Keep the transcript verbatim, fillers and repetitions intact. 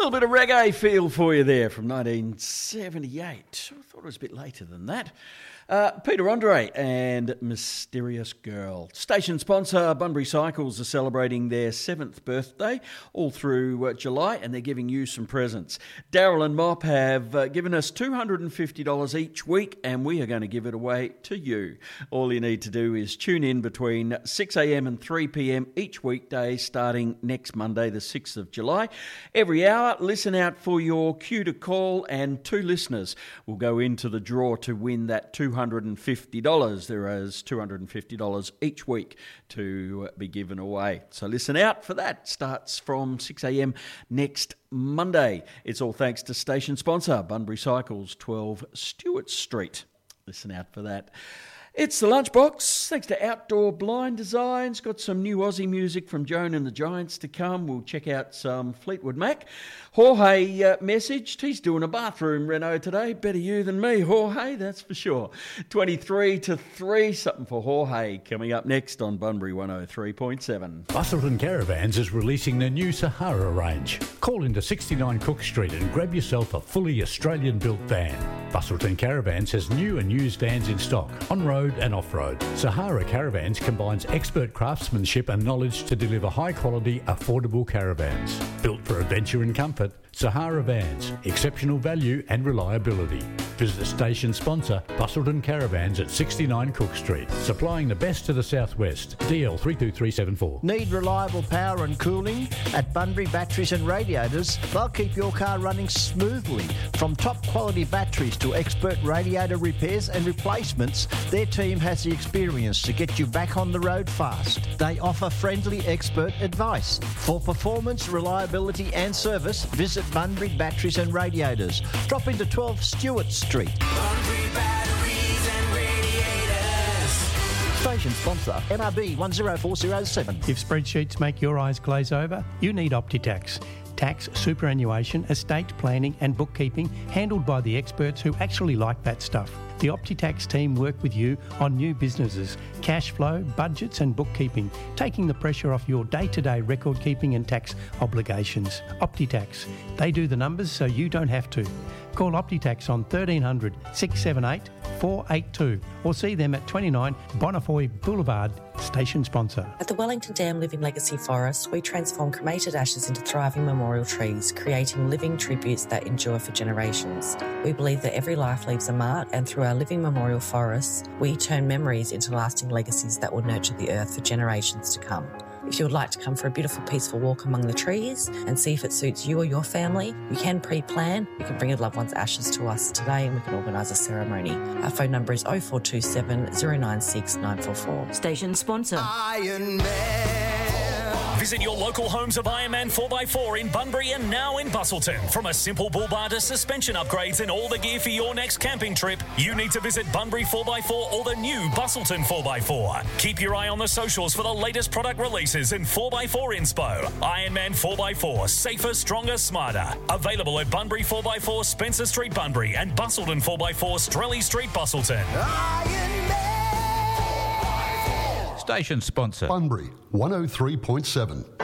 little bit of reggae feel for you there from nineteen seventy-eight. I thought it was a bit later than that. Uh, Peter Andre and Mysterious Girl. Station sponsor Bunbury Cycles are celebrating their seventh birthday all through uh, July, and they're giving you some presents. Daryl and Mop have uh, given us two hundred fifty dollars each week, and we are going to give it away to you. All you need to do is tune in between six a.m. and three p.m. each weekday starting next Monday, the sixth of July. Every hour, listen out for your cue to call, and two listeners will go into the draw to win that two hundred fifty dollars. There is two hundred fifty dollars each week to be given away. So listen out for that. Starts from six a.m. next Monday. It's all thanks to station sponsor Bunbury Cycles, twelve Stewart Street. Listen out for that. It's the Lunchbox, thanks to Outdoor Blind Designs. Got some new Aussie music from Joan and the Giants to come. We'll check out some Fleetwood Mac. Jorge uh, messaged, he's doing a bathroom reno today. Better you than me, Jorge, that's for sure. twenty-three to three, something for Jorge coming up next on Bunbury one oh three point seven. Busselton Caravans is releasing the new Sahara range. Call into sixty-nine Cook Street and grab yourself a fully Australian-built van. Busselton Caravans has new and used vans in stock, on-road and off-road. Sahara Caravans combines expert craftsmanship and knowledge to deliver high-quality, affordable caravans. Built for adventure and comfort, Sahara Vans, exceptional value and reliability. Visit the station sponsor, Busselton Caravans at sixty-nine Cook Street, supplying the best to the southwest. D L three two three seven four. Need reliable power and cooling? At Bunbury Batteries and Radiators, they'll keep your car running smoothly. From top quality batteries to expert radiator repairs and replacements, their team has the experience to get you back on the road fast. They offer friendly expert advice. For performance, reliability and service, visit Bunbury Batteries and Radiators. Drop into twelve Stewart Street. Bunbury Batteries and Radiators. Station sponsor, M R B one oh four oh seven. If spreadsheets make your eyes glaze over, you need OptiTax. Tax, superannuation, estate planning and bookkeeping handled by the experts who actually like that stuff. The OptiTax team work with you on new businesses, cash flow, budgets and bookkeeping, taking the pressure off your day-to-day record keeping and tax obligations. OptiTax. They do the numbers so you don't have to. Call OptiTax on thirteen hundred, six seven eight, four eight two or see them at twenty-nine Bonnefoy Boulevard, station sponsor. At the Wellington Dam Living Legacy Forest, we transform cremated ashes into thriving memorial trees, creating living tributes that endure for generations. We believe that every life leaves a mark, and through our living memorial forests, we turn memories into lasting legacies that will nurture the earth for generations to come. If you would like to come for a beautiful, peaceful walk among the trees and see if it suits you or your family, you can pre-plan. You can bring your loved one's ashes to us today and we can organise a ceremony. Our phone number is oh four two seven, oh nine six, nine four four. Station sponsor. Iron Man. Visit your local homes of Ironman four by four in Bunbury and now in Busselton. From a simple bull bar to suspension upgrades and all the gear for your next camping trip, you need to visit Bunbury four by four or the new Busselton four by four. Keep your eye on the socials for the latest product releases and four by four inspo. Ironman four by four, safer, stronger, smarter. Available at Bunbury four by four, Spencer Street, Bunbury, and Busselton four by four, Strelly Street, Busselton. Iron Man. Station sponsor. Bunbury one oh three point seven.